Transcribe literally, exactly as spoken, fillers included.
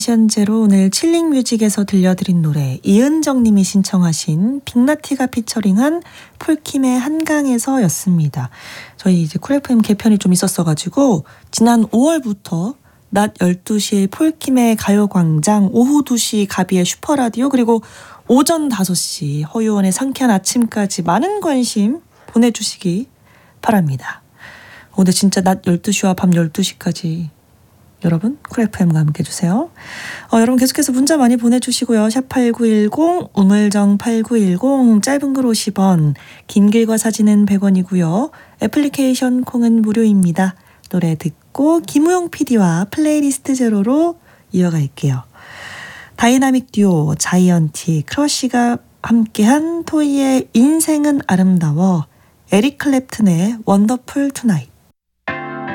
현재로 오늘 칠링 뮤직에서 들려드린 노래 이은정 님이 신청하신 빅나티가 피처링한 폴킴의 한강에서 였습니다. 저희 이제 쿨 에프엠 개편이 좀 있었어가지고 지난 오월부터 낮 열두 시에 폴킴의 가요광장, 오후 두 시 가비의 슈퍼라디오, 그리고 오전 다섯 시 허유원의 상쾌한 아침까지 많은 관심 보내주시기 바랍니다. 오늘 진짜 낮 열두 시와 밤 열두 시까지 여러분 쿨 에프엠과 함께 해주세요. 어, 여러분 계속해서 문자 많이 보내주시고요. 샵 팔구일공, 우물정 팔구일공, 짧은 글 오십 원, 긴 글과 사진은 백 원이고요. 애플리케이션 콩은 무료입니다. 노래 듣고 김우용 피디와 플레이리스트 제로로 이어갈게요. 다이나믹 듀오 자이언티 크러쉬가 함께한 토이의 인생은 아름다워, 에릭 클랩튼의 원더풀 투나잇.